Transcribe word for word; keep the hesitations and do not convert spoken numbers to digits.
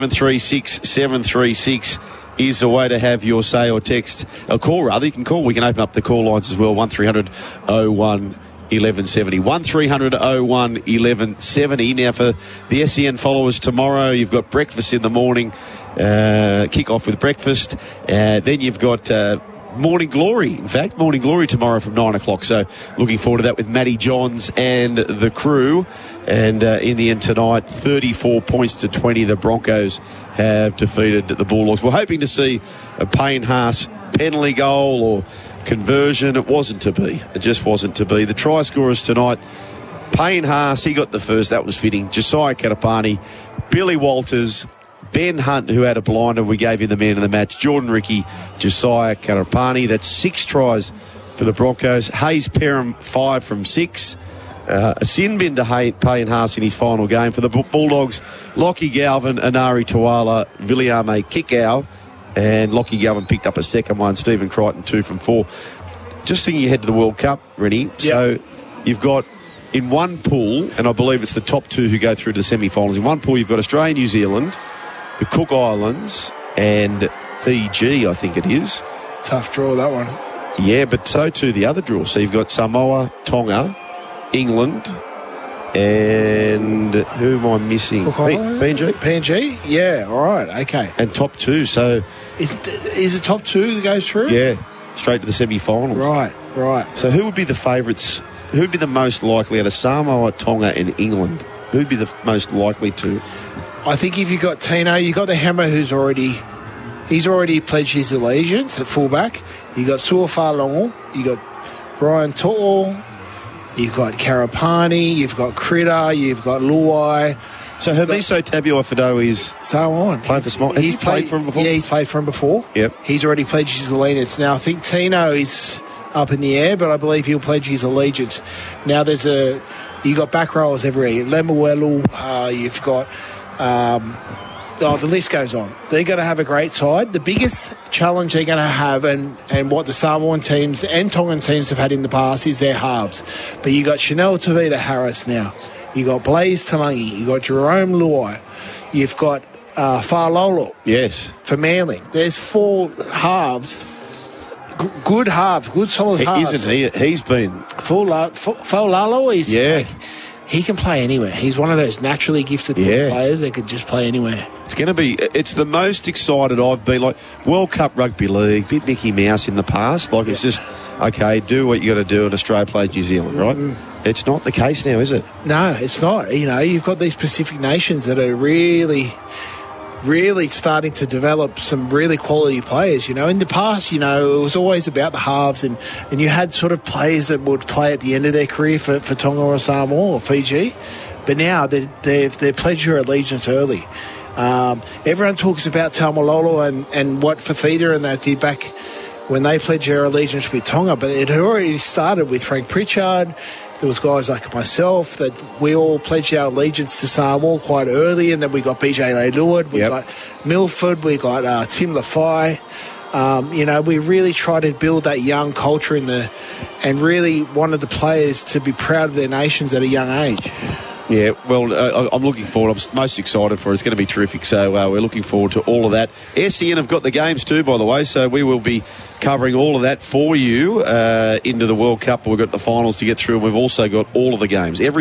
seven three six, seven three six is the way to have your say or text. A call, rather. You can call. We can open up the call lines as well. one three hundred oh one eleven seventy. one three hundred oh one eleven seventy. Now, for the S E N followers tomorrow, you've got breakfast in the morning. Uh, kick off with breakfast. Uh, then you've got... Uh, Morning Glory, in fact, Morning Glory tomorrow from nine o'clock. So looking forward to that with Matty Johns and the crew. And uh, in the end tonight, thirty-four points to twenty, the Broncos have defeated the Bulldogs. We're hoping to see a Payne Haas penalty goal or conversion. It wasn't to be. It just wasn't to be. The try scorers tonight, Payne Haas, he got the first. That was fitting. Josiah Katapani, Billy Walters, Ben Hunt, who had a blinder, we gave him the man of the match. Jordan Ricky, Josiah Karapani. That's six tries for the Broncos. Hayes Perham, five from six. Uh, a sin bin to Hay- Payne Haas in his final game. For the Bulldogs, Lockie Galvin, Anari Tuala, Viliame Kikau, and Lockie Galvin picked up a second one. Stephen Crichton, two from four. Just thinking ahead to the World Cup, Rennie. Yep. So you've got... in one pool, and I believe it's the top two who go through to the semi-finals. In one pool, you've got Australia, New Zealand, the Cook Islands, and Fiji, I think it is. It's a tough draw, that one. Yeah, but so too the other draw. So you've got Samoa, Tonga, England, and who am I missing? Cook P- Island? PNG? P N G? Yeah, all right, okay. And top two, so... Is, is it top two that goes through? Yeah, straight to the semi-finals. Right, right. So who would be the favourites? Who would be the most likely out of Samoa, Tonga, and England? Who would be the most likely to... I think if you've got Tino, you've got the Hammer who's already... He's already pledged his allegiance at fullback. You've got Suafalongo. You've got Brian To'o. You've got Karapani. You've got Critter. You've got Luai. So Haviso Tabuai-Fidow is... So on. Playing for Small... Has he's he played, played for him before? Yeah, he's played for him before. Yep. He's already pledged his allegiance. Now, I think Tino is up in the air, but I believe he'll pledge his allegiance. Now, there's a... You've got back rowers everywhere. Lemuelu. Uh, you've got... Um, oh, the list goes on. They're going to have a great side. The biggest challenge they're going to have, and, and what the Samoan teams and Tongan teams have had in the past, is their halves. But you got Chanel Tavita Harris now. You got Blaze Talangi. You got Jerome Luai. You've got uh, Fa'alolo. Yes. For Manly. There's four halves. G- good halves. Good solid he, halves. Isn't he? He's been... Fa'alolo is... Yeah. Like, he can play anywhere. He's one of those naturally gifted yeah. players that could just play anywhere. It's going to be... It's the most excited I've been. Like, World Cup Rugby League, bit Mickey Mouse in the past. Like, yeah. It's just, okay, do what you got to do, and Australia plays New Zealand, right? Mm-hmm. It's not the case now, is it? No, it's not. You know, you've got these Pacific nations that are really... really starting to develop some really quality players. You know, in the past, you know, it was always about the halves, and, and you had sort of players that would play at the end of their career for, for Tonga or Samoa or Fiji, but now they, they've, they've pledged your allegiance early. Um, everyone talks about Taumalolo and, and what Fafita and that did back when they pledged their allegiance with Tonga, but it had already started with Frank Pritchard. There was guys like myself that we all pledged our allegiance to Samoa quite early, and then we got B J Leilua, we yep. got Milford, we got uh, Tim Lafai. Um, you know, we really tried to build that young culture in the, and really wanted the players to be proud of their nations at a young age. Yeah, well, uh, I'm looking forward. I'm most excited for it. It's going to be terrific. So uh, we're looking forward to all of that. S E N have got the games too, by the way. So we will be covering all of that for you uh, into the World Cup. We've got the finals to get through, and we've also got all of the games. Every